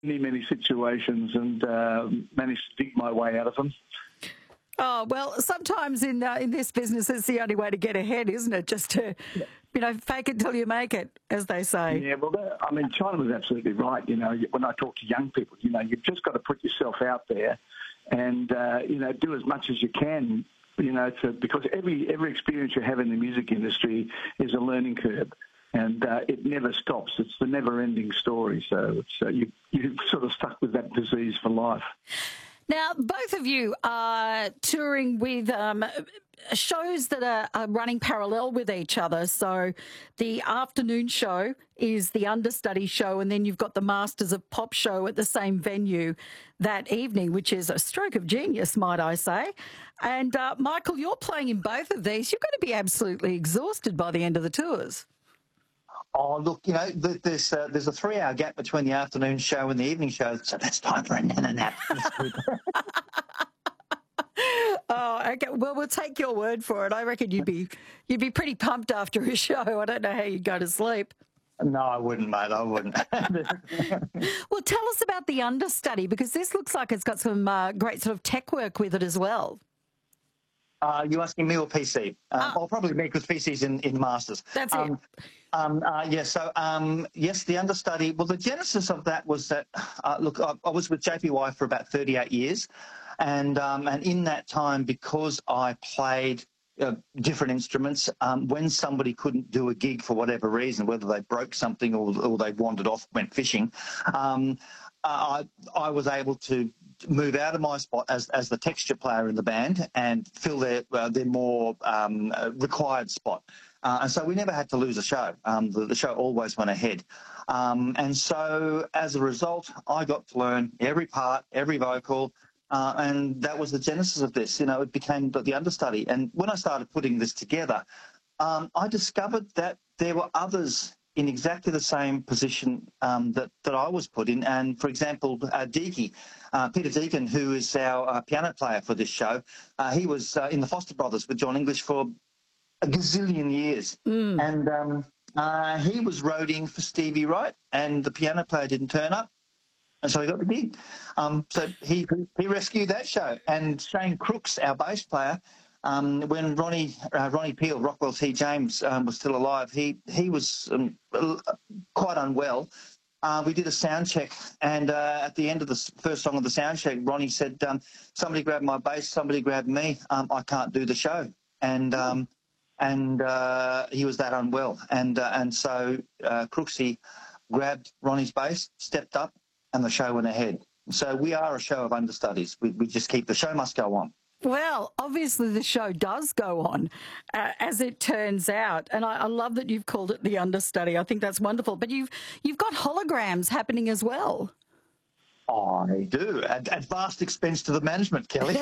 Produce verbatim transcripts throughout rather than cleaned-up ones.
many, many situations and uh, managed to dig my way out of them. Oh, well, sometimes in uh, in this business, it's the only way to get ahead, isn't it? Just to, you know, fake it till you make it, as they say. Yeah, well, that, I mean, China was absolutely right. You know, when I talk to young people, you know, you've just got to put yourself out there and, uh, you know, do as much as you can, you know, to, because every, every experience you have in the music industry is a learning curve. And uh, it never stops. It's the never-ending story. So it's, uh, you, you're sort of stuck with that disease for life. Now, both of you are touring with um, shows that are, are running parallel with each other. So the afternoon show is the understudy show, and then you've got the Masters of Pop show at the same venue that evening, which is a stroke of genius, might I say. And, uh, Michael, you're playing in both of these. You're going to be absolutely exhausted by the end of the tours. Oh, look, you know, there's uh, there's a three-hour gap between the afternoon show and the evening show, so that's time for a nana nap. Oh, okay. Well, we'll take your word for it. I reckon you'd be you'd be pretty pumped after a show. I don't know how you'd go to sleep. No, I wouldn't, mate. I wouldn't. Well, tell us about the understudy, because this looks like it's got some uh, great sort of tech work with it as well. Uh, you asking me or P C? Um, oh. I'll probably make with P Cs in, in Masters. That's um, it. Um, uh, yeah, so, um, yes, the understudy, well, the genesis of that was that, uh, look, I, I was with J P Y for about thirty-eight years, and um, and in that time, because I played uh, different instruments, um, when somebody couldn't do a gig for whatever reason, whether they broke something or, or they wandered off, went fishing, um, I, I was able to move out of my spot as, as the texture player in the band and fill their, uh, their more um, required spot. Uh, and so we never had to lose a show. Um, the, the show always went ahead. Um, and so as a result, I got to learn every part, every vocal, uh, and that was the genesis of this. You know, it became the, the understudy. And when I started putting this together, um, I discovered that there were others in exactly the same position um, that, that I was put in. And, for example, uh, Deaky, uh, Peter Deacon, who is our uh, piano player for this show, uh, he was uh, in the Foster Brothers with John English for a gazillion years. Mm. And um, uh, he was roading for Stevie Wright, and the piano player didn't turn up. And so he got the gig. Um, so he he rescued that show. And Shane Crooks, our bass player, um, when Ronnie uh, Ronnie Peel, Rockwell T. James, um, was still alive, he, he was um, quite unwell. Uh, we did a sound check, and uh, at the end of the first song of the sound check, Ronnie said, um, somebody grabbed my bass, somebody grabbed me, um, I can't do the show. And... Um, And uh, he was that unwell. And uh, and so uh, Crooksy grabbed Ronnie's bass, stepped up, and the show went ahead. So we are a show of understudies. We, we just keep, the show must go on. Well, obviously the show does go on, uh, as it turns out. And I, I love that you've called it the understudy. I think that's wonderful. But you've you've got holograms happening as well. I do, at, at vast expense to the management, Kelly.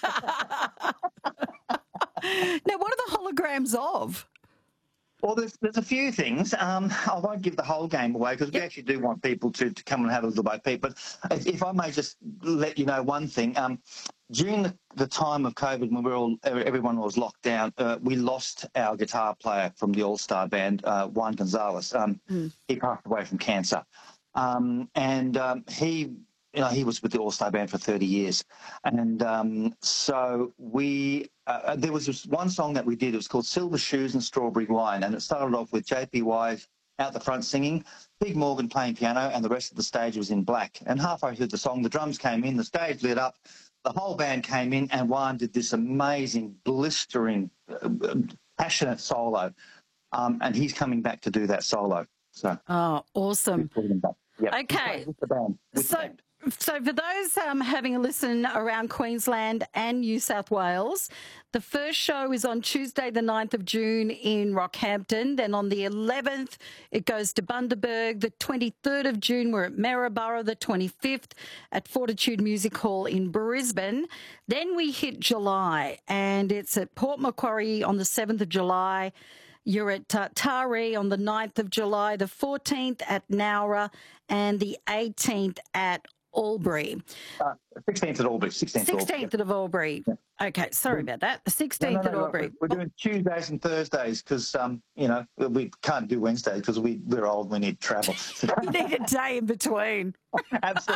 Now, what are the holograms of? Well, there's, there's a few things. Um, I won't give the whole game away because we yep. actually do want people to, to come and have a little bit, Pete. But if, if I may just let you know one thing. Um, during the, the time of COVID, when we were all, everyone was locked down, uh, we lost our guitar player from the All-Star Band, uh, Juan Gonzalez. Um, mm. He passed away from cancer. Um, and um, he... You know, he was with the All-Star Band for thirty years. And um, so we, uh, there was this one song that we did. It was called Silver Shoes and Strawberry Wine. And it started off with J P Y out the front singing, Big Morgan playing piano, and the rest of the stage was in black. And halfway through the song, the drums came in, the stage lit up, the whole band came in, and Juan did this amazing, blistering, uh, passionate solo. Um, and he's coming back to do that solo. So, oh, awesome. Yep. Okay. With the band. With so, the band. So for those um, having a listen around Queensland and New South Wales, the first show is on Tuesday the ninth of June in Rockhampton. Then on the eleventh, it goes to Bundaberg. The twenty-third of June, we're at Maryborough. The twenty-fifth at Fortitude Music Hall in Brisbane. Then we hit July, and it's at Port Macquarie on the seventh of July. You're at uh, Taree on the ninth of July, the fourteenth at Nowra, and the eighteenth at Albury. Uh, sixteenth at Albury. sixteenth, sixteenth of Albury. Yeah. Okay, sorry about that. The sixteenth no, no, no, at Albury. We're doing Tuesdays and Thursdays because, um, you know, we can't do Wednesdays because we, we're old, we need travel. You need a day in between. Absolutely.